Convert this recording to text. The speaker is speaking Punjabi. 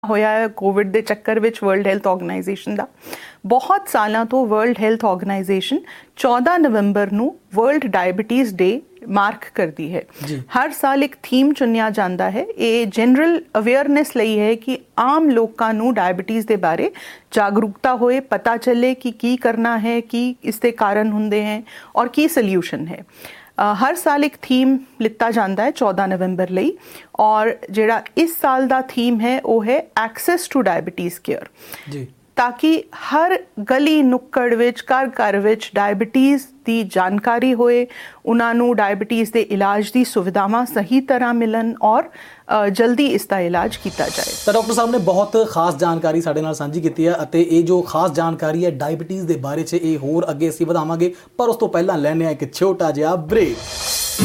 ਹੋਇਆ ਹੈ ਕੋਵਿਡ ਦੇ ਚੱਕਰ ਵਿੱਚ ਵਰਲਡ ਹੈਲਥ ਆਰਗੇਨਾਈਜੇਸ਼ਨ ਦਾ। ਬਹੁਤ ਸਾਲਾਂ ਤੋਂ ਵਰਲਡ ਹੈਲਥ ਆਰਗੇਨਾਈਜੇਸ਼ਨ 14 ਨਵੰਬਰ ਨੂੰ ਵਰਲਡ ਡਾਇਬੀਟੀਜ਼ ਡੇ ਮਾਰਕ ਕਰਦੀ ਹੈ। ਹਰ ਸਾਲ ਇੱਕ ਥੀਮ ਚੁਣਿਆ ਜਾਂਦਾ ਹੈ। ਇਹ ਜਨਰਲ ਅਵੇਅਰਨੈਸ ਲਈ ਹੈ ਕਿ ਆਮ ਲੋਕਾਂ ਨੂੰ ਡਾਇਬੀਟੀਜ਼ ਦੇ ਬਾਰੇ ਜਾਗਰੂਕਤਾ ਹੋਏ, ਪਤਾ ਚੱਲੇ ਕਿ ਕੀ ਕਰਨਾ ਹੈ, ਕੀ ਇਸ ਦੇ ਕਾਰਨ ਹੁੰਦੇ ਹੈ ਔਰ ਕੀ ਸੋਲਿਊਸ਼ਨ ਹੈ। ਹਰ ਸਾਲ ਇੱਕ ਥੀਮ ਲਿੱਤਾ ਜਾਂਦਾ ਹੈ 14 ਨਵੰਬਰ ਲਈ, ਔਰ ਜਿਹੜਾ ਇਸ ਸਾਲ ਦਾ ਥੀਮ ਹੈ ਉਹ ਹੈ ਐਕਸੈਸ ਟੂ ਡਾਇਬੀਟੀਜ਼ ਕੇਅਰ, ਤਾਂ ਕਿ ਹਰ ਗਲੀ ਨੁੱਕੜ ਵਿੱਚ, ਘਰ ਘਰ ਵਿੱਚ ਡਾਇਬੀਟੀਜ਼ ਦੀ ਜਾਣਕਾਰੀ ਹੋਏ, ਉਹਨਾਂ ਨੂੰ ਡਾਇਬੀਟੀਜ਼ ਦੇ ਇਲਾਜ ਦੀ ਸੁਵਿਧਾਵਾਂ ਸਹੀ ਤਰ੍ਹਾਂ ਮਿਲਣ ਔਰ ਜਲਦੀ ਇਸ ਦਾ ਇਲਾਜ ਕੀਤਾ ਜਾਏ। ਤਾਂ ਡਾਕਟਰ ਸਾਹਿਬ ਨੇ ਬਹੁਤ ਖਾਸ ਜਾਣਕਾਰੀ ਸਾਡੇ ਨਾਲ ਸਾਂਝੀ ਕੀਤੀ ਹੈ ਅਤੇ ਇਹ ਜੋ ਖਾਸ ਜਾਣਕਾਰੀ ਹੈ ਡਾਇਬੀਟੀਜ਼ ਦੇ ਬਾਰੇ 'ਚ ਇਹ ਹੋਰ ਅੱਗੇ ਅਸੀਂ ਵਧਾਵਾਂਗੇ, ਪਰ ਉਸ ਤੋਂ ਪਹਿਲਾਂ ਲੈਂਦੇ ਹਾਂ ਇੱਕ ਛੋਟਾ ਜਿਹਾ ਬ੍ਰੇਕ।